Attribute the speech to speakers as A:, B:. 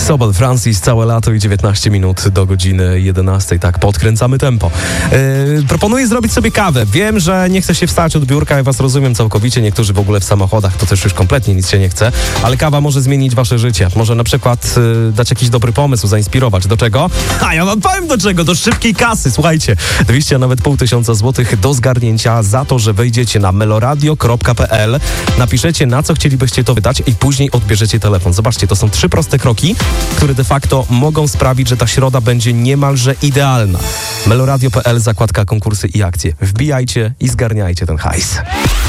A: Sobel Francis, całe lato i 19 minut do godziny 11. Tak, podkręcamy tempo. Proponuję zrobić sobie kawę. Wiem, że nie chce się wstać od biurka, ja was rozumiem całkowicie. Niektórzy w ogóle w samochodach to też już kompletnie nic się nie chce, ale kawa może zmienić wasze życie. Może na przykład dać jakiś dobry pomysł, zainspirować. Do czego? A ja wam powiem do czego. Do szybkiej kasy. Słuchajcie, 200, a nawet 500 złotych do zgarnięcia za to, że wejdziecie na meloradio.pl, napiszecie, na co chcielibyście to wydać i później odbierzecie telefon. Zobaczcie, to są 3 proste kroki, które de facto mogą sprawić, że ta środa będzie niemalże idealna. meloradio.pl, zakładka konkursy i akcje. Wbijajcie i zgarniajcie ten hajs.